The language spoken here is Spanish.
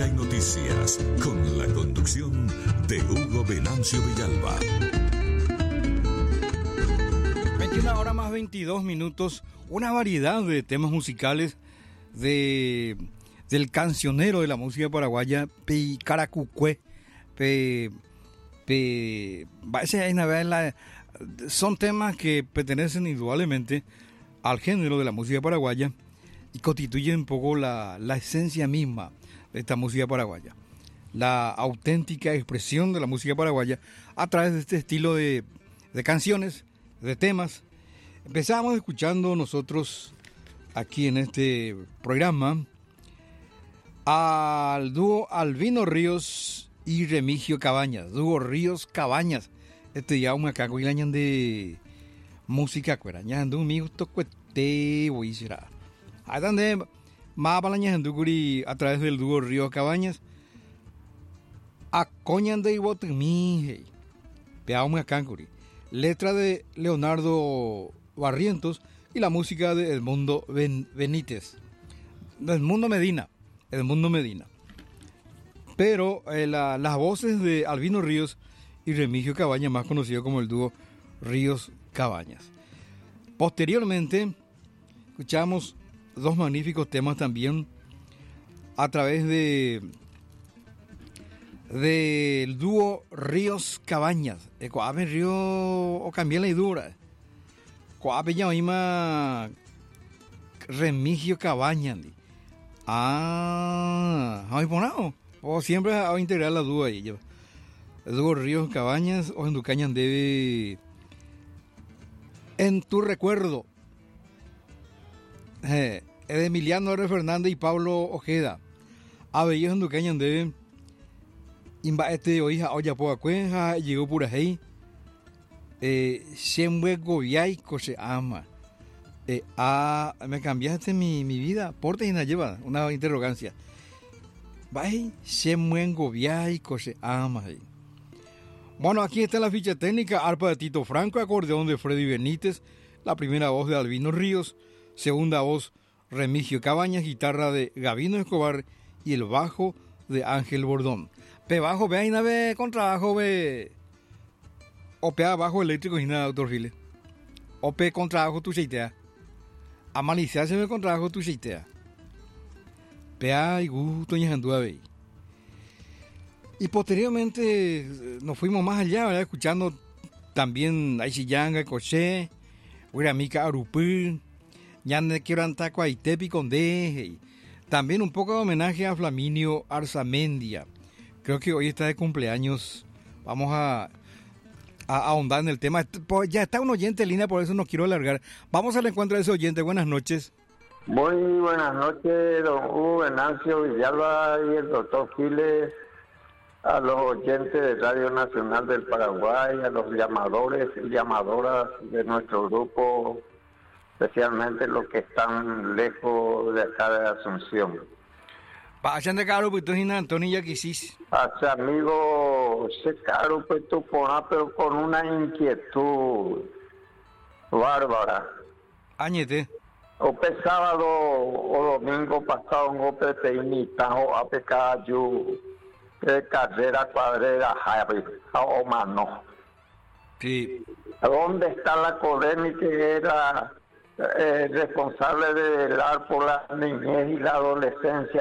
Hay noticias con la conducción de Hugo Venancio Villalba. 21 horas más 22 minutos, una variedad de temas musicales del cancionero de la música paraguaya, Pi Caracucue, son temas que pertenecen indudablemente al género de la música paraguaya y constituyen un poco la esencia misma de esta música paraguaya, la auténtica expresión de la música paraguaya a través de este estilo de canciones, de temas. Empezamos escuchando nosotros aquí en este programa al dúo Albino Ríos y Remigio Cabañas, dúo Ríos Cabañas. Este ya un acá coilañan de música cuerañando un minuto cuete voy será. Ahí donde más balañas a través del dúo Ríos Cabañas a coñan de Ibotemi. Peamos acá curi. Letra de Leonardo Barrientos y la música de Edmundo Benítez. Edmundo Medina. Pero las voces de Albino Ríos y Remigio Cabañas, más conocido como el dúo Ríos Cabañas. Posteriormente, escuchamos dos magníficos temas también a través del dúo Ríos Cabañas. Coape Río o cambié la idura. Coape ya oíma Remigio Cabañas. ¿Hay ponado? O siempre a integrar la dúo ahí. El dúo Ríos Cabañas o en Ducañan debe en tu recuerdo. Emiliano R. Fernández y Pablo Ojeda. Abellos en Ducañan debe Imba oija olla poa cuenja llegó pura ahí. Siempre gobiai se ama. Me cambiaste mi vida. Porte y lleva una interrogancia. Vai, siempre gobiai se ama. Bueno, aquí está la ficha técnica: arpa de Tito Franco, acordeón de Freddy Benítez, la primera voz de Albino Ríos, segunda voz Remigio Cabañas, guitarra de Gabino Escobar y el bajo de Ángel Bordón. Pe bajo, ve ahí nave con trabajo, ve. O pe bajo eléctrico y nada, doctor Gile. O pe con trabajo tu cheitea. Amalicia se ve con trabajo tu cheitea. Pe y gusto y jandúa ve. Y posteriormente nos fuimos más allá, ¿verdad? Escuchando también Aichiyanga, Coché, Huiramica Arupú, Ñane Quebrantaco Aitepi Conde. También un poco de homenaje a Flaminio Arzamendia. Creo que hoy está de cumpleaños. Vamos a ahondar en el tema. Ya está un oyente en línea, por eso no quiero alargar. Vamos al encuentro de ese oyente. Buenas noches. Muy buenas noches, don Hugo Venancio Villalba y el doctor Giles, a los oyentes de Radio Nacional del Paraguay, a los llamadores y llamadoras de nuestro grupo, especialmente los que están lejos de acá de Asunción. Vayan de caro, pues tú y Antonio ya quisís. Hace amigo, se caro, pues tú pones, pero con una inquietud bárbara. Añete. Ope sábado o domingo pasado, un ope te imitan o a pecar de carrera cuadrera, o mano. Sí. ¿Dónde está la Codemi que era responsable de velar por la niñez y la adolescencia